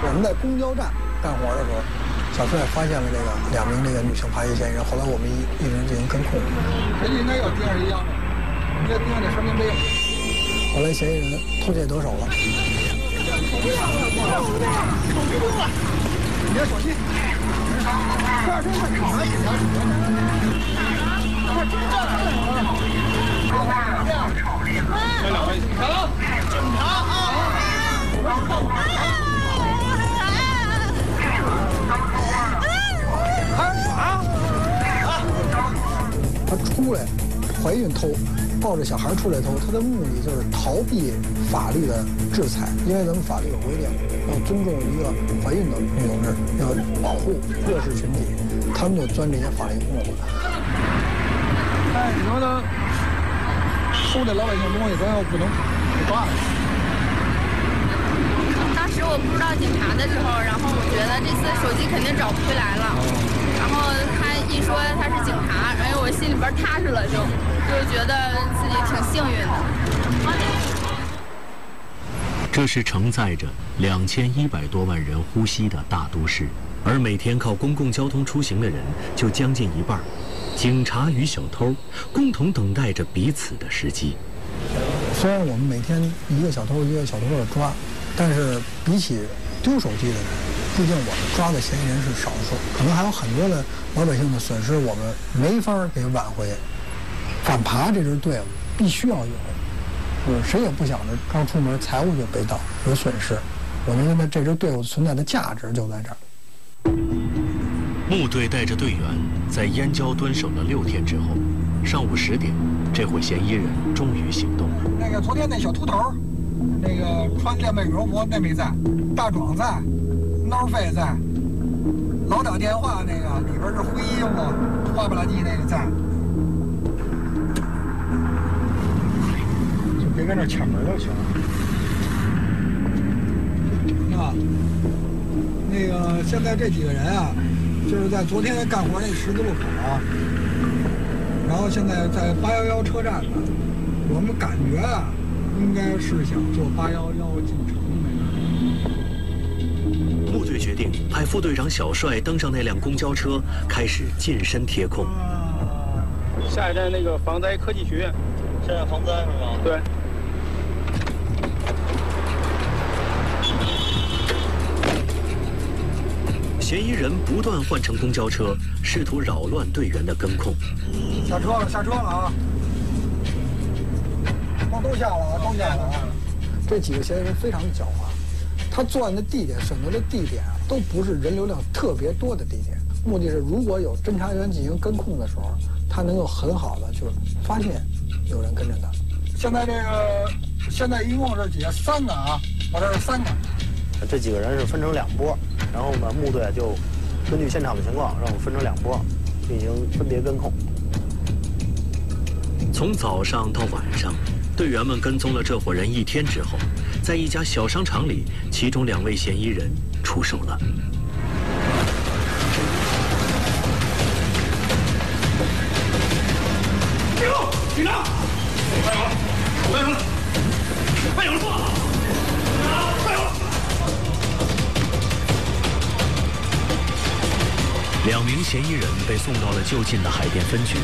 我们在公交站干活的时候，小帅发现了2名女性扒窃嫌疑人，后来我们一直进行跟控。 人家应该有第二一样的，你看这声明没有。 后来嫌疑人偷窃得手了。 你别手机。快点，快点！来两位，警察啊！ 他出来怀孕偷，抱着小孩出来偷，他的目的就是逃避法律的制裁，因为咱们法律有规定，要尊重一个怀孕的女同志，要保护弱势群体，他们就钻这些法律空子。 哎，你说他偷这老百姓东西，咱要不能给抓了。 当时我不知道警察的时候，然后我觉得这次手机肯定找不回来了。然后他一说他是警察，然后我心里边踏实了，就觉得自己挺幸运的。 这是承载着2100多万人呼吸的大都市，而每天靠公共交通出行的人就将近一半。警察与小偷共同等待着彼此的时机。 虽然我们每天一个小偷的抓，但是比起丢手机的人，毕竟我们抓的嫌疑人是少数，可能还有很多的老百姓的损失我们没法给挽回。反扒这支队伍必须要有，就是谁也不想着刚出门财物就被盗有损失。我觉得这支队伍存在的价值就在这儿。 木队带着队员在燕郊蹲守了6天之后，上午10点，这伙嫌疑人终于行动了。 那个昨天那小秃头，那个穿练背羽绒服那没在，大壮在，孬费在，老打电话那个里边是灰衣服，花不拉几那个在。就别跟这抢门就行了。啊，那个现在这几个人啊。就是在昨天干活那十字路口啊，然后现在在811车站呢。我们感觉啊，应该是想坐811进城那个。 木队决定派副队长小帅登上那辆公交车，开始近身贴控。 下一站那个防灾科技学院。 下一站防灾是吗？ 对。 嫌疑人不断换乘公交车，试图扰乱队员的跟控。 下车了啊！都下了啊！ 这几个嫌疑人非常狡猾，他作案的地点选择的地点啊，都不是人流量特别多的地点，目的是如果有侦查员进行跟控的时候，他能够很好的就是发现有人跟着他。现在一共是3个啊，我这是3个。 这几个人是分成2波，然后呢，木队就根据现场的情况，让我们分成2波，进行分别跟控。 从早上到晚上，队员们跟踪了这伙人1天之后，在一家小商场里，其中2位嫌疑人出手了。 警察！快有了！快有了！ 2名嫌疑人被送到了就近的海淀分局。